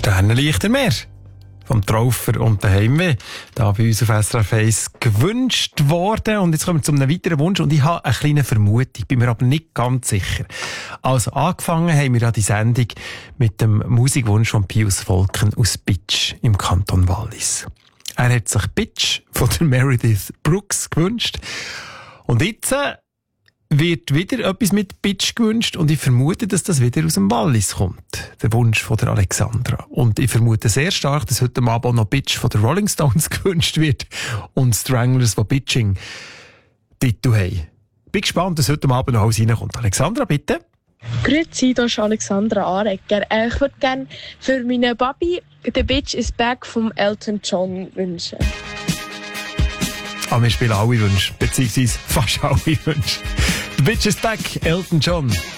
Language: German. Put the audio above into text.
Sternenlichter mehr. Vom Traufer und der Heimweh. Da bei uns auf SRF 1 gewünscht worden. Und jetzt kommen wir zu einem weiteren Wunsch. Und ich habe eine kleine Vermutung, bin mir aber nicht ganz sicher. Also angefangen haben wir ja die Sendung mit dem Musikwunsch von Pius Volken aus Bitsch im Kanton Wallis. Er hat sich Bitch von der Meredith Brooks gewünscht. Und jetzt wird wieder etwas mit Bitch gewünscht und ich vermute, dass das wieder aus dem Wallis kommt. Der Wunsch von der Alexandra. Und ich vermute sehr stark, dass heute Abend auch noch Bitch von der Rolling Stones gewünscht wird und Stranglers von Bitching Titel haben. Bin gespannt, dass heute Abend noch alles reinkommt. Alexandra, bitte. Grüezi, das ist Alexandra Arecker. Ich würde gerne für meine Baby «The Bitch is Back» vom Elton John wünschen. Wir spielen alle Wünsche, beziehungsweise fast alle Wünsche. «The Bitch is Back», Elton John.